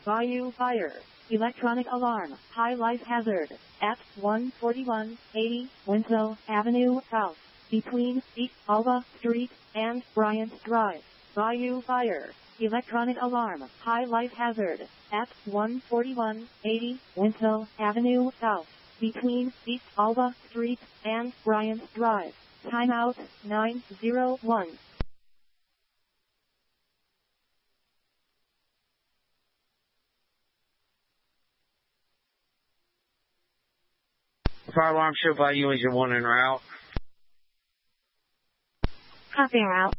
Bayou Fire. Electronic alarm. High life hazard. At 14180 Winslow Avenue South. Between East Alba Street and Bryant Drive. Bayou Fire. Electronic alarm. High life hazard. At 14180 Winslow Avenue South. Between East Alba Street and Bryant Drive. Timeout 901. Fire alarm show by you as your one en route. Copy en route.